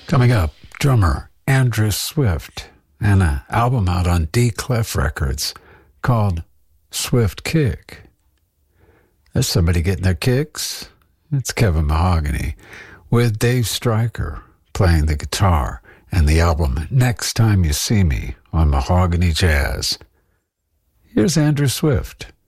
Coming up, drummer Andrew Swift and an album out on D Clef Records called Swift Kick. There's somebody getting their kicks. It's Kevin Mahogany with Dave Stryker playing the guitar and the album Next Time You See Me on Mahogany Jazz. Here's Andrew Swift.